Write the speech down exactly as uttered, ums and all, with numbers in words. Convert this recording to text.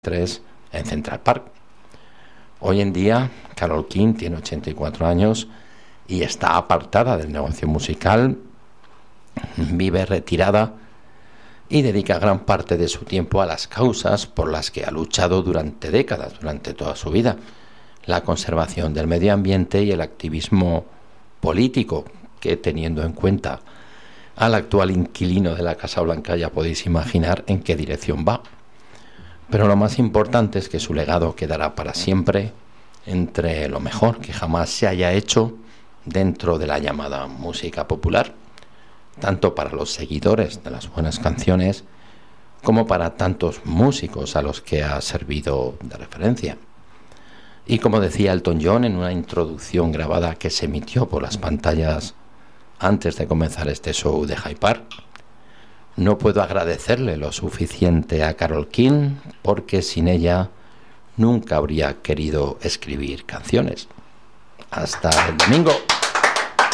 tres en Central Park. Hoy en día Carole King tiene ochenta y cuatro años y está apartada del negocio musical, vive retirada y dedica gran parte de su tiempo a las causas por las que ha luchado durante décadas, durante toda su vida: la conservación del medio ambiente y el activismo político, que, teniendo en cuenta al actual inquilino de la Casa Blanca, ya podéis imaginar en qué dirección va. Pero lo más importante es que su legado quedará para siempre entre lo mejor que jamás se haya hecho dentro de la llamada música popular, tanto para los seguidores de las buenas canciones como para tantos músicos a los que ha servido de referencia. Y como decía Elton John en una introducción grabada que se emitió por las pantallas antes de comenzar este show de Hyde Park: no puedo agradecerle lo suficiente a Carole King porque sin ella nunca habría querido escribir canciones. Hasta el domingo.